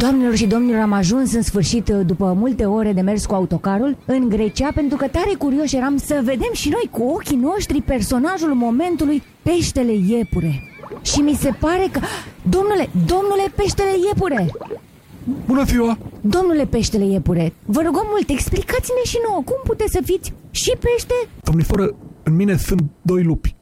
Doamnelor și domnilor, am ajuns în sfârșit, după multe ore de mers cu autocarul, în Grecia, pentru că tare curioși eram să vedem și noi cu ochii noștri personajul momentului, peștele iepure. Și mi se pare că... Domnule peștele iepure! Bună ziua! Domnule peștele iepure, vă rugăm mult, explicați-ne și nouă, cum puteți să fiți și pește? Domniforă, în mine sunt 2 lupi.